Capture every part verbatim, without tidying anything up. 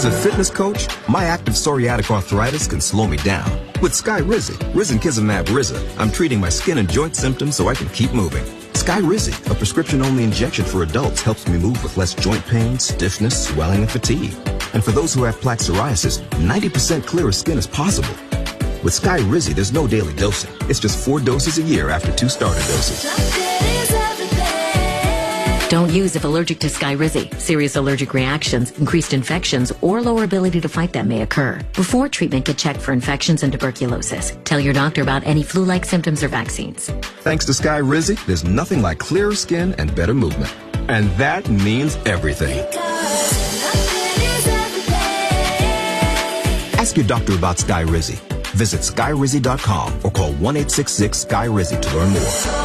As a fitness coach, my active psoriatic arthritis can slow me down. With Skyrizi, Risankizumab Riza, I'm treating my skin and joint symptoms so I can keep moving. Skyrizi, a prescription-only injection for adults, helps me move with less joint pain, stiffness, swelling, and fatigue. And for those who have plaque psoriasis, ninety percent clearer skin is possible. With Skyrizi, there's no daily dosing. It's just four doses a year after two starter doses. Don't use if allergic to Skyrizi. Serious allergic reactions, increased infections, or lower ability to fight them may occur. Before treatment, get checked for infections and tuberculosis. Tell your doctor about any flu-like symptoms or vaccines. Thanks to Skyrizi, there's nothing like clearer skin and better movement. And that means everything. Ask your doctor about Skyrizi. Visit Skyrizi dot com or call one eight six six Sky Rizi to learn more.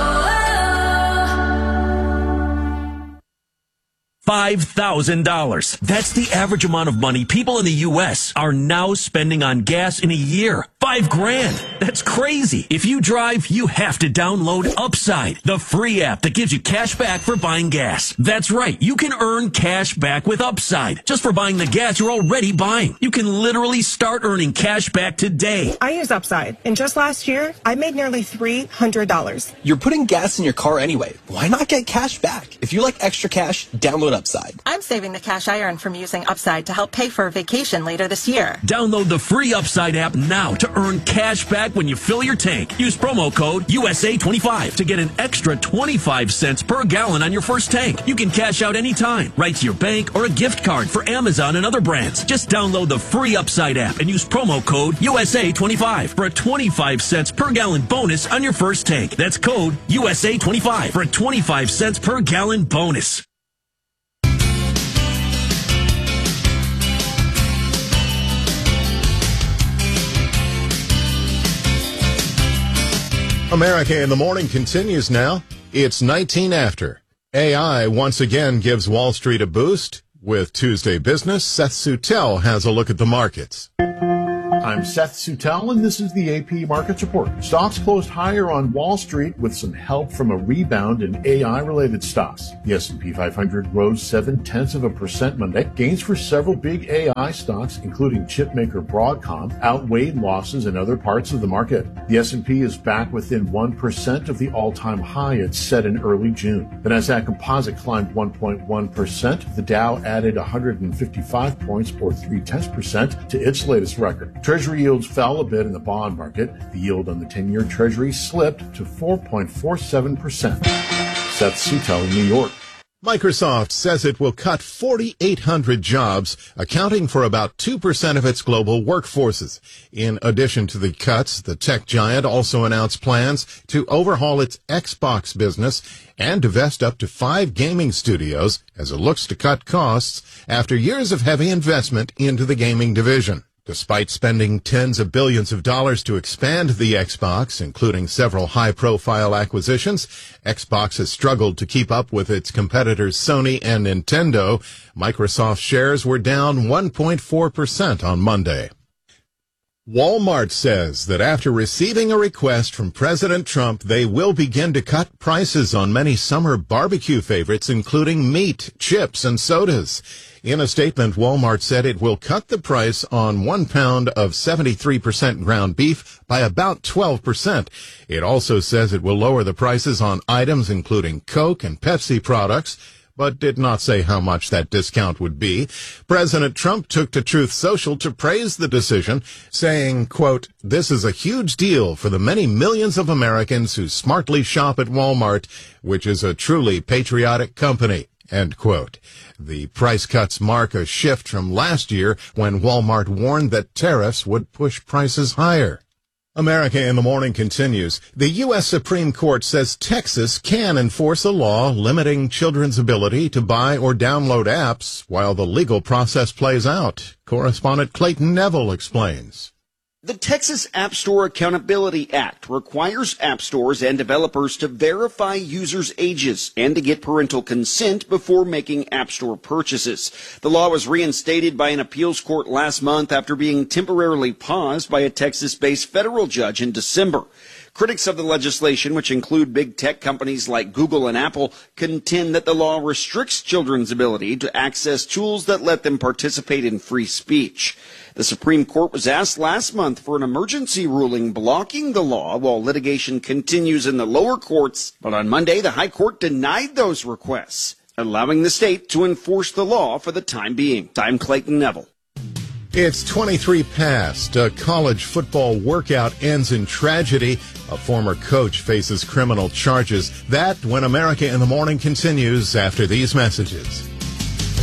five thousand dollars. That's the average amount of money people in the U S are now spending on gas in a year. Five grand. That's crazy. If you drive, you have to download Upside, the free app that gives you cash back for buying gas. That's right. You can earn cash back with Upside just for buying the gas you're already buying. You can literally start earning cash back today. I use Upside, and just last year, I made nearly three hundred dollars. You're putting gas in your car anyway. Why not get cash back? If you like extra cash, download Upside. I'm saving the cash I earn from using Upside to help pay for a vacation later this year. Download the free Upside app now to earn cash back when you fill your tank. Use promo code U S A twenty-five to get an extra twenty-five cents per gallon on your first tank. You can cash out anytime, right to your bank or a gift card for Amazon and other brands. Just download the free Upside app and use promo code U S A twenty-five for a twenty-five cents per gallon bonus on your first tank. That's code U S A twenty-five for a twenty-five cents per gallon bonus. America in the Morning continues now. It's nineteen after. A I once again gives Wall Street a boost. With Tuesday Business, Seth Sutel has a look at the markets. I'm Seth Sutel, and this is the A P Markets Report. Stocks closed higher on Wall Street with some help from a rebound in A I-related stocks. The S and P five hundred rose seven-tenths of a percent Monday. Gains for several big A I stocks, including chipmaker Broadcom, outweighed losses in other parts of the market. The S and P is back within one percent of the all-time high it set in early June. The Nasdaq Composite climbed one point one percent. The Dow added one hundred fifty-five points, or three-tenths percent, to its latest record. Treasury yields fell a bit in the bond market. The yield on the ten-year Treasury slipped to four point four seven percent. Seth Sutel in New York. Microsoft says it will cut four thousand eight hundred jobs, accounting for about two percent of its global workforces. In addition to the cuts, the tech giant also announced plans to overhaul its Xbox business and divest up to five gaming studios as it looks to cut costs after years of heavy investment into the gaming division. Despite spending tens of billions of dollars to expand the Xbox, including several high-profile acquisitions, Xbox has struggled to keep up with its competitors Sony and Nintendo. Microsoft shares were down one point four percent on Monday. Walmart says that after receiving a request from President Trump, they will begin to cut prices on many summer barbecue favorites, including meat, chips, and sodas. In a statement, Walmart said it will cut the price on one pound of seventy-three percent ground beef by about twelve percent. It also says it will lower the prices on items including Coke and Pepsi products, but did not say how much that discount would be. President Trump took to Truth Social to praise the decision, saying, quote, "This is a huge deal for the many millions of Americans who smartly shop at Walmart, which is a truly patriotic company," end quote. The price cuts mark a shift from last year when Walmart warned that tariffs would push prices higher. America in the Morning continues. The U S Supreme Court says Texas can enforce a law limiting children's ability to buy or download apps while the legal process plays out. Correspondent Clayton Neville explains. The Texas App Store Accountability Act requires app stores and developers to verify users' ages and to get parental consent before making app store purchases. The law was reinstated by an appeals court last month after being temporarily paused by a Texas-based federal judge in December. Critics of the legislation, which include big tech companies like Google and Apple, contend that the law restricts children's ability to access tools that let them participate in free speech. The Supreme Court was asked last month for an emergency ruling blocking the law while litigation continues in the lower courts, but on Monday the High Court denied those requests, allowing the state to enforce the law for the time being. I'm Clayton Neville. It's twenty-three past. A college football workout ends in tragedy. A former coach faces criminal charges. That when America in the Morning continues after these messages.